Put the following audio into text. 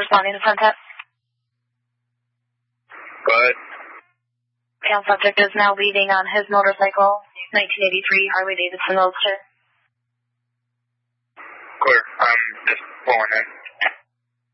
responding to 10-10. Go ahead. Found subject is now leaving on his motorcycle, 1983 Harley Davidson Roadster. Clear. I'm just pulling in.